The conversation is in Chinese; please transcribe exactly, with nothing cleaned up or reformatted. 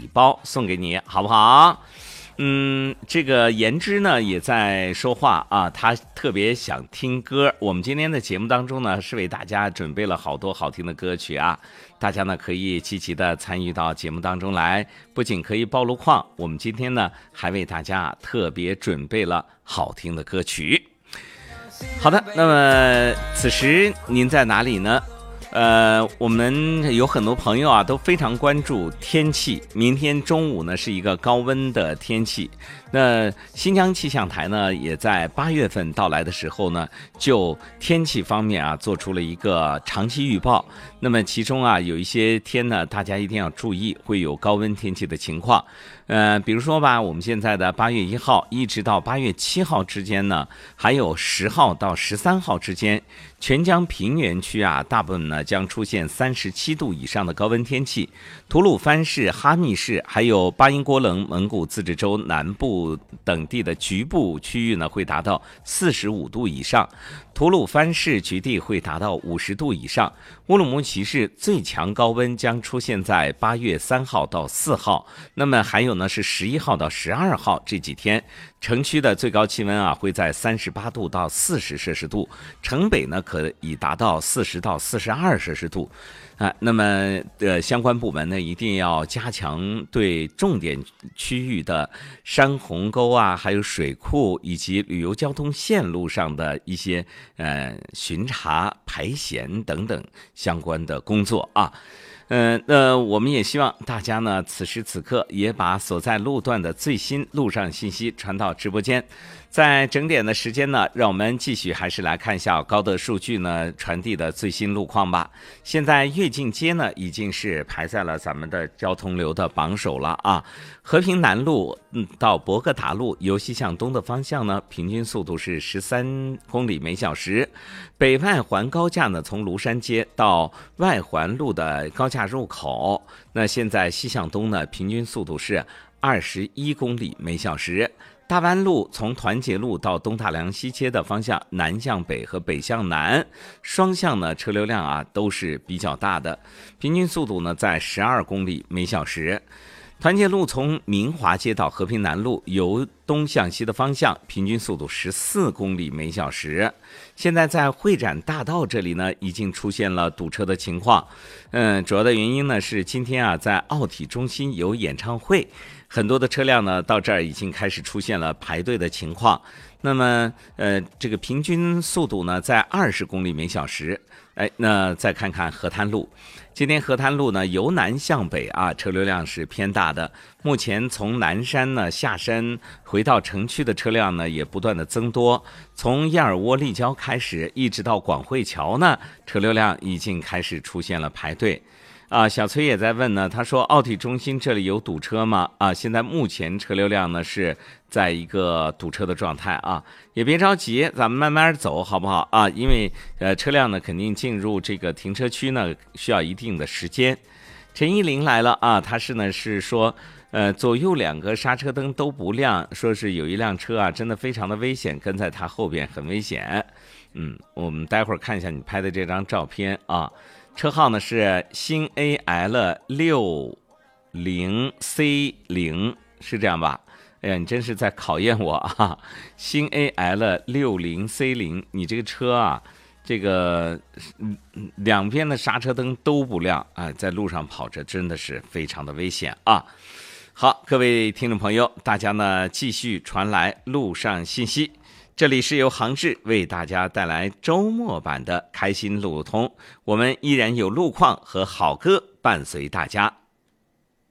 礼包送给你，好不好？嗯，这个言之呢也在说话啊，他特别想听歌。我们今天的节目当中呢，是为大家准备了好多好听的歌曲啊，大家呢可以积极的参与到节目当中来，不仅可以报路况，我们今天呢还为大家特别准备了好听的歌曲。好的，那么此时您在哪里呢？呃，我们有很多朋友啊都非常关注天气。明天中午呢是一个高温的天气。那新疆气象台呢也在八月份到来的时候呢，就天气方面啊做出了一个长期预报。那么其中啊有一些天呢，大家一定要注意会有高温天气的情况。呃，比如说吧，我们现在的八月一号一直到八月七号之间呢，还有十号到十三号之间，全疆平原区啊，大部分呢将出现三十七度以上的高温天气。吐鲁番市、哈密市，还有巴音郭楞蒙古自治州南部等地的局部区域呢，会达到四十五度以上。吐鲁番市局地会达到五十度以上。乌鲁木齐市最强高温将出现在八月三号到四号。那么还有呢是十一号到十二号这几天，城区的最高气温啊会在三十八度到四十摄氏度，城北呢可以达到四十到四十二摄氏度。啊，那么呃，相关部门呢一定要加强对重点区域的山洪沟啊，还有水库以及旅游交通线路上的一些呃巡查、排险等等相关的工作啊。呃，那我们也希望大家呢，此时此刻也把所在路段的最新路上信息传到直播间。在整点的时间呢，让我们继续还是来看一下高德数据呢传递的最新路况吧。现在越境街呢已经是排在了咱们的交通流的榜首了啊。和平南路到博格达路由西向东的方向呢，平均速度是十三公里每小时。北外环高架呢，从庐山街到外环路的高架入口，那现在西向东呢，平均速度是二十一公里每小时。大湾路从团结路到东大梁西街的方向，南向北和北向南双向呢车流量啊都是比较大的，平均速度呢在十二公里每小时。团结路从明华街到和平南路由东向西的方向，平均速度十四公里每小时。现在在会展大道这里呢，已经出现了堵车的情况。嗯，主要的原因呢是今天啊，在奥体中心有演唱会，很多的车辆呢到这儿已经开始出现了排队的情况。那么，呃，这个平均速度呢在二十公里每小时。哎，那再看看河滩路。今天河滩路呢由南向北啊，车流量是偏大的。目前从南山呢下山回到城区的车辆呢也不断的增多。从燕尔窝立交开始，一直到广汇桥呢，车流量已经开始出现了排队。啊，小崔也在问呢，他说奥体中心这里有堵车吗？啊，现在目前车流量呢是在一个堵车的状态啊，也别着急，咱们慢慢走，好不好啊？因为呃车辆呢肯定进入这个停车区呢需要一定的时间。陈一林来了啊，他是呢是说，呃左右两个刹车灯都不亮，说是有一辆车啊真的非常的危险，跟在他后边很危险。嗯，我们待会儿看一下你拍的这张照片啊。车号呢是新 A L 六零 C 零，是这样吧？哎呀，你真是在考验我啊！新 A L 六零 C 零，你这个车啊，这个两边的刹车灯都不亮啊，在路上跑着真的是非常的危险啊！好，各位听众朋友，大家呢继续传来路上信息。这里是由航志为大家带来周末版的开心路通，我们依然有路况和好歌伴随大家。